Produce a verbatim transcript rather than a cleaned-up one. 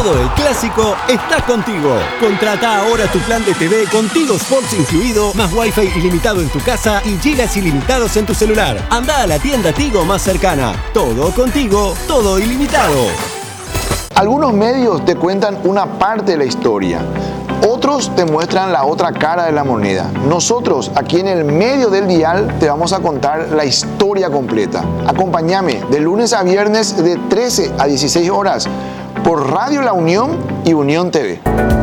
Todo el clásico está contigo. Contrata ahora tu plan de T V con Tigo Sports incluido, más Wi-Fi ilimitado en tu casa y gigas ilimitados en tu celular. Anda a la tienda Tigo más cercana. Todo contigo, todo ilimitado. Algunos medios te cuentan una parte de la historia. Otros te muestran la otra cara de la moneda. Nosotros, aquí en el medio del dial, te vamos a contar la historia completa. Acompáñame de lunes a viernes de trece a dieciséis horas por Radio La Unión y Unión T V.